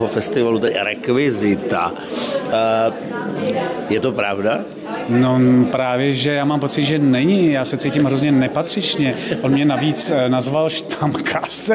festivalu, tedy Rekvizita. Je to pravda? No právě, že já mám pocit, že není. Já se cítím hrozně nepatřičně. On mě navíc nazval štamcaster.